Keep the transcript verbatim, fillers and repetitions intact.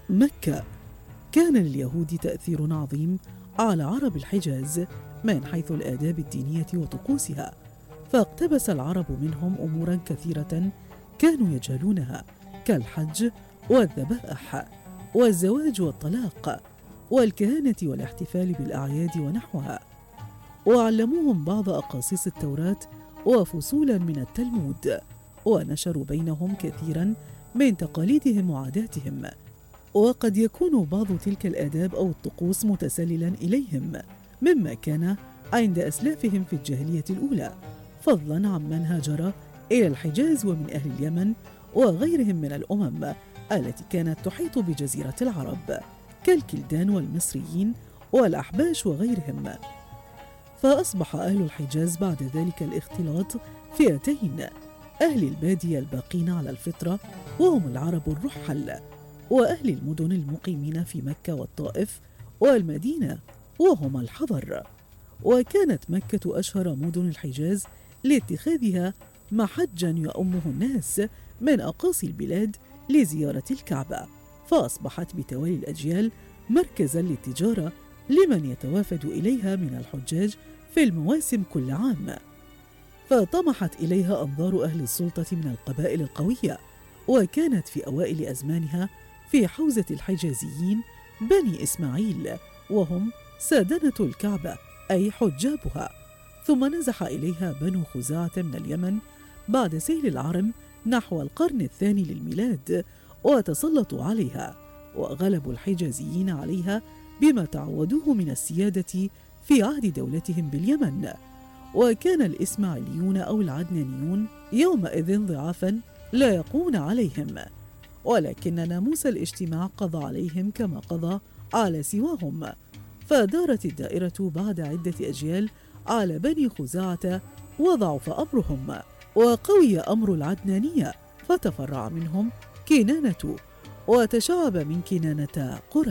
مكة. كان لليهود تأثير عظيم على عرب الحجاز من حيث الآداب الدينية وطقوسها، فاقتبس العرب منهم أمورا كثيرة كانوا يجهلونها، كالحج والذبائح والزواج والطلاق والكهانة والاحتفال بالأعياد ونحوها، وعلموهم بعض أقاصيص التوراة وفصولا من التلمود، ونشروا بينهم كثيرا من تقاليدهم وعاداتهم. وقد يكون بعض تلك الآداب أو الطقوس متسللا إليهم مما كان عند أسلافهم في الجاهلية الأولى، فضلا عمن هاجر إلى الحجاز ومن أهل اليمن وغيرهم من الأمم التي كانت تحيط بجزيرة العرب كالكلدان والمصريين والأحباش وغيرهم. فأصبح أهل الحجاز بعد ذلك الاختلاط فئتين: أهل البادية الباقين على الفطرة وهم العرب الرحل، وأهل المدن المقيمين في مكة والطائف والمدينة وهم الحضر. وكانت مكة أشهر مدن الحجاز لاتخاذها محجا يؤمه الناس من أقاصي البلاد لزيارة الكعبة، فأصبحت بتوالي الأجيال مركزا للتجارة لمن يتوافد إليها من الحجاج في المواسم كل عام. فطمحت إليها أنظار أهل السلطة من القبائل القوية، وكانت في أوائل أزمانها في حوزة الحجازيين بني إسماعيل، وهم سادنة الكعبة أي حجابها. ثم نزح إليها بنو خزاعة من اليمن بعد سيل العرم نحو القرن الثاني للميلاد، وتسلطوا عليها وغلبوا الحجازيين عليها بما تعودوه من السيادة في عهد دولتهم باليمن. وكان الإسماعيليون أو العدنانيون يومئذ ضعافا لا يقون عليهم، ولكن ناموس الاجتماع قضى عليهم كما قضى على سواهم، فدارت الدائرة بعد عدة أجيال على بني خزاعة وضعف أمرهم، وقوي أمر العدنانية فتفرع منهم كنانة، وتشعب من كنانة قريش.